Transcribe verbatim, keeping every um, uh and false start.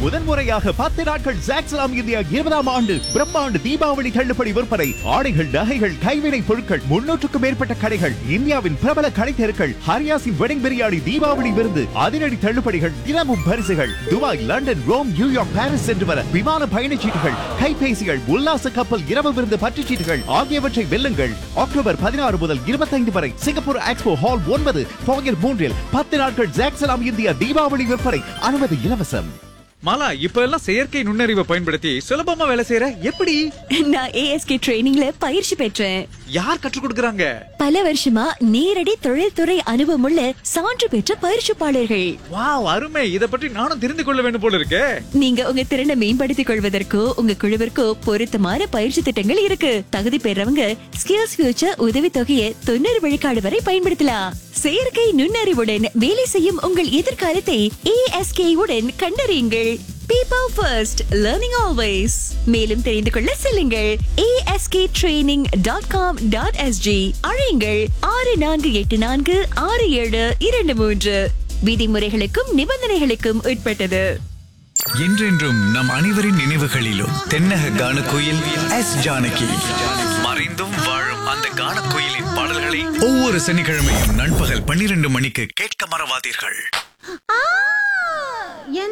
முதன்முறையாக பத்து நாட்கள் ஜாக்ஸ்லாம் இந்தியா இருபதாம் ஆண்டு பிரம்மாண்டு தீபாவளி தள்ளுபடி விற்பனை. ஆடைகள், நகைகள், கைவினை பொருட்கள், முன்னூற்றுக்கும் மேற்பட்ட கடைகள், இந்தியாவின் பிரபல கடை தெருக்கள், ஹரியாசின் வெட்டிங் பிரியாணி, தீபாவளி விருந்து, அதிரடி தள்ளுபடிகள், தினமும் பரிசுகள். Dubai, London, Rome, New York, Paris சென்று வர விமான பயணச்சீட்டுகள், கைபேசிகள், உல்லாச கப்பல் இரவு விருந்து பற்றுச்சீட்டுகள் ஆகியவற்றை வெல்லுங்கள். அக்டோபர் பதினாறு முதல் இருபத்தைந்து வரை சிங்கப்பூர் எக்ஸ்போ ஹால் ஒன்பது போகர் மூன்றில் பத்து நாட்கள் ஜாக்ஸ்லாம் இந்தியா தீபாவளி விற்பனை. அனுமதி இலவசம். மாலா, இப்ப எல்லாம் செயற்கை நுண்ணறிவை பயன்படுத்தி சுலபமா வேலை செய்யற எப்படி? நான் ஏஎஸ்கே ட்ரெய்னிங்ல பயிற்சி பெற்றேன். யார் கற்றுக் கொடுக்கறாங்க? பல வருஷமா நேரடி தொழில்துறை அனுபவமுள்ள சான்று பெற்ற பயிற்சிப்பாளர்கள். வாவ், அருமை. இத பற்றி நானும் தெரிந்து கொள்ள வேண்டும் போல இருக்கே. நீங்க உங்க திறனை மேம்படுத்திக் கொள்வதற்கோ உங்க குழுவிற்கோ பொருத்தமான பயிற்சி திட்டங்கள் இருக்கு. தகுதி பெறவங்க ஸ்கில்ஸ் ஃபியூச்சர் உதவி தொகையை தொண்ணூறு விழுக்காடு வரை பயன்படுத்தலாம். செயற்கை நுண்ணறிவுடன் வேலை செய்யும் உங்கள் எதிர்காலத்தை ஏஎஸ்கே உடன் கண்டறியுங்கள். People first, learning always. மேலும் தெரிந்து கொள்ள செல்லுங்கள் A S K training dot com dot S G. அழையுங்கள் ஆறு நான்கு எட்டு நான்கு ஆறு ஏழு இரண்டு மூன்று. விதிமுறைகளுக்கும் நிபந்தனைகளுக்கும் உட்பட்டது. என்றென்றும் நம் அனைவரின் நினைவுகளிலும் தென்னக கானக்குயில் எஸ் ஜானகி. மறைந்தும் வாழும் அந்த கானக்குயிலின் பாடல்களை ஒவ்வொரு சனிக்கிழமையும் நண்பகல் பன்னிரண்டு மணிக்கு கேட்க மறவாதீர்கள்.